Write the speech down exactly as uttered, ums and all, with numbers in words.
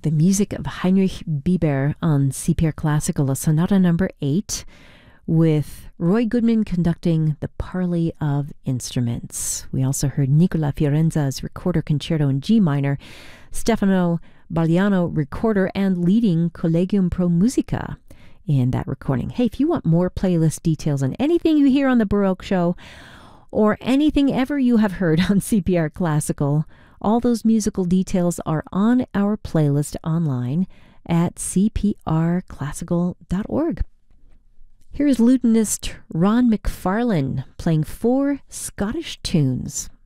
The music of Heinrich Bieber on C P R Classical, a sonata number eight, with Roy Goodman conducting the Parley of Instruments. We also heard Nicola Fiorenza's Recorder Concerto in G minor, Stefano Bagliano recorder and leading Collegium Pro Musica in that recording. Hey, if you want more playlist details on anything you hear on The Baroque Show, or anything ever you have heard on C P R Classical, all those musical details are on our playlist online at c p r classical dot org. Here is lutenist Ron McFarlane playing four Scottish tunes.